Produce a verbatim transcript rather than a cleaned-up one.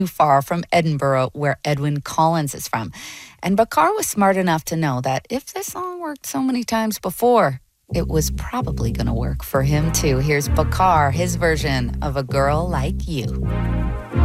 far from Edinburgh, where Edwyn Collins is from. And Bakar was smart enough to know that if this song worked so many times before, it was probably going to work for him too. Here's Bakar, his version of A Girl Like You.